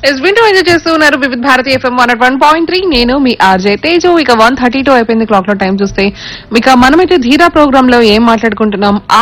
Yes వింటూ enjoy చేస్తూ ఉన్నారు వివిధ భారతి ఎఫ్ఎం 101.3. నేను మీ ఆర్జే తేజు. ఇక 1:32 అయిపోయింది క్లాక్ లో టైం చూస్తే. ఇక మనమైతే ధీరా ప్రోగ్రామ్ లో ఏం మాట్లాడుకుంటున్నాం,